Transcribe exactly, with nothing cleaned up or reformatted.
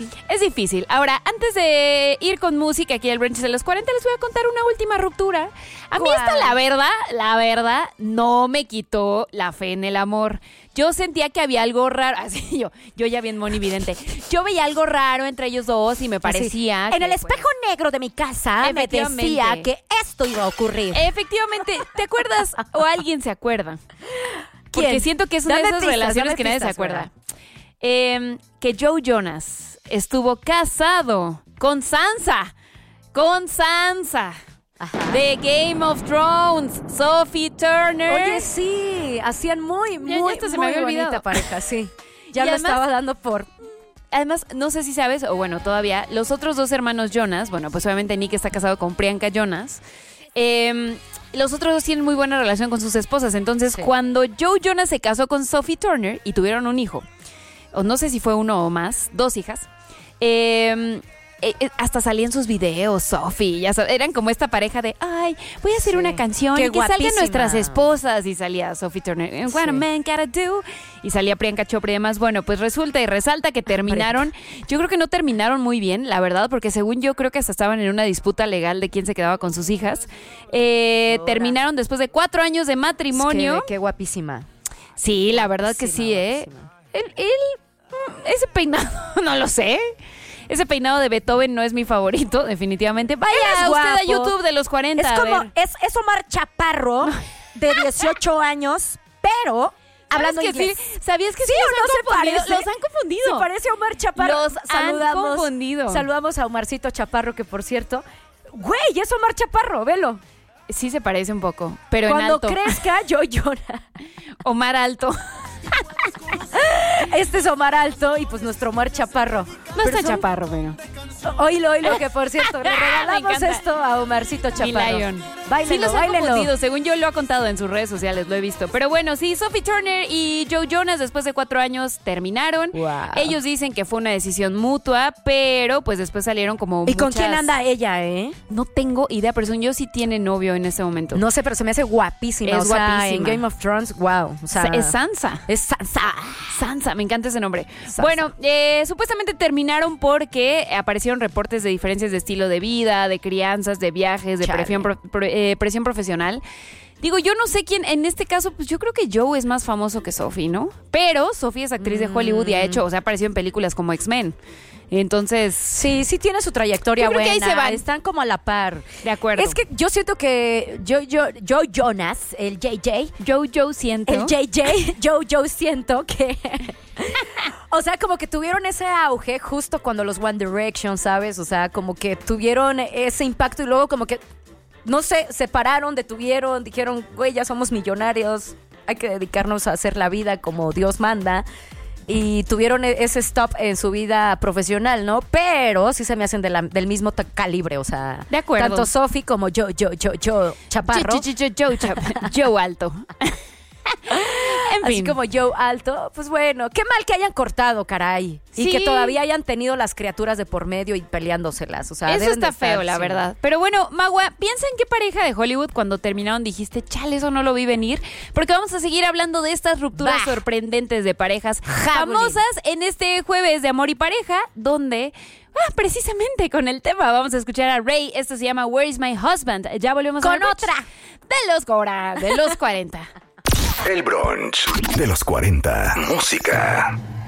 Es difícil. Ahora, antes de ir con música aquí al Brunch de los cuarenta, les voy a contar una última ruptura. A mí esta, la verdad, la verdad, no me quitó la fe en el amor. Yo sentía que había algo raro. Así yo, yo ya bien monividente. Yo veía algo raro entre ellos dos y me parecía. En que, el espejo pues, negro de mi casa me decía que esto iba a ocurrir. Efectivamente, ¿te acuerdas? O alguien se acuerda. Porque ¿Quién? siento que es una Dame de esas pistas, relaciones dame que nadie se pistas, acuerda. Eh, que Joe Jonas estuvo casado con Sansa. Con Sansa. Ajá. De Game of Thrones, Sophie Turner. Oye, sí, hacían muy, muy, Ya, ya hasta se me muy había bonita olvidado. pareja, sí. Ya Y lo además- estaba dando por... Además, no sé si sabes, o bueno, todavía, los otros dos hermanos Jonas, bueno, pues obviamente Nick está casado con Priyanka Jonas. Eh, los otros dos tienen muy buena relación con sus esposas. Entonces, Sí. cuando Joe Jonas se casó con Sophie Turner y tuvieron un hijo, o no sé si fue uno o más, dos hijas, eh, eh, eh, hasta salían sus videos, Sophie, ya sabes, eran como esta pareja de, ay, voy a hacer Sí. una canción Qué y que salgan guapísima. nuestras esposas, y salía Sophie Turner, what a Sí. man gotta do, y salía Priyanka Chopra y demás. Bueno, pues resulta y resalta que terminaron, yo creo que no terminaron muy bien, la verdad, porque según yo creo que hasta estaban en una disputa legal de quién se quedaba con sus hijas. Eh, Ahora. terminaron después de cuatro años de matrimonio. Es que, qué guapísima. Sí, la verdad que sí, ¿eh? Él, él, mm, ese peinado, no lo sé. Ese peinado de Beethoven no es mi favorito, definitivamente. Vaya Él es usted a guapo. YouTube de los cuarenta. Es a como, ver. es, es Omar Chaparro, de dieciocho años, pero hablando ¿Sabes que inglés. sí? ¿Sabías que sí, ¿Sí o los no han se confundido? parece? Los han confundido. Se parece a Omar Chaparro. Los han confundido. Saludamos a Omarcito Chaparro, que por cierto, güey, es Omar Chaparro, velo. Sí se parece un poco, pero Cuando en alto. crezca, yo llora. Omar Alto. Este es Omar Alto y pues nuestro Omar Chaparro. No está Pero son- chaparro, pero... Oílo, oílo, que por cierto, le Me regalamos encanta. esto a Omarcito Mi Chaparro. Lion. Báilenlo, Sí los han báilenlo. confundido, según yo lo ha contado en sus redes sociales, lo he visto. Pero bueno, sí, Sophie Turner y Joe Jonas después de cuatro años terminaron. Wow. Ellos dicen que fue una decisión mutua, pero pues después salieron como ¿Y con muchas- quién anda ella, eh? No tengo idea, pero según yo sí tiene novio en este momento. No sé, pero se me hace guapísima. Es o sea, guapísima. en Game of Thrones, wow. O sea, Es Sansa. es Sansa. Sansa, me encanta ese nombre. Sansa. Bueno, eh, supuestamente terminaron porque aparecieron reportes de diferencias de estilo de vida, de crianzas, de viajes, de Chale. presión, pro- pro- eh, presión profesional. Digo, yo no sé quién, en este caso, pues yo creo que Joe es más famoso que Sophie, ¿no? Pero Sophie es actriz de Hollywood y ha hecho, o sea, ha aparecido en películas como X-Men. Entonces, Sí, sí tiene su trayectoria Yo creo buena. que ahí se van. Están como a la par. de acuerdo. Es que yo siento que Joe, Joe, Joe Jonas, el J J, Joe Joe siento. el J J, Joe Joe siento que... O sea, como que tuvieron ese auge justo cuando los One Direction, ¿sabes? O sea, como que tuvieron ese impacto y luego como que, no sé, se pararon, detuvieron, dijeron, güey, ya somos millonarios, hay que dedicarnos a hacer la vida como Dios manda. Y tuvieron e- ese stop en su vida profesional, ¿no? Pero sí se me hacen de la- del mismo ta- calibre, o sea... De acuerdo. Tanto Sophie como yo, yo, yo, yo, Chaparro. Joe, Joe, Joe, Chap- Joe Alto. En Así fin. como Joe Alto, pues bueno, qué mal que hayan cortado, caray. Y Sí. que todavía hayan tenido las criaturas de por medio y peleándoselas. O sea, Eso deben de está feo, estar, la sí. verdad. Pero bueno, Magua, piensa en qué pareja de Hollywood cuando terminaron dijiste, chale, eso no lo vi venir. Porque vamos a seguir hablando de estas rupturas Bah. sorprendentes de parejas Jabulín. famosas en este jueves de Amor y Pareja, donde, ah, precisamente con el tema, vamos a escuchar a Ray. Esto se llama Where is my husband? Ya volvemos Con a ver otra. de los Cora, de los cuarenta. El brunch de los cuarenta. Música.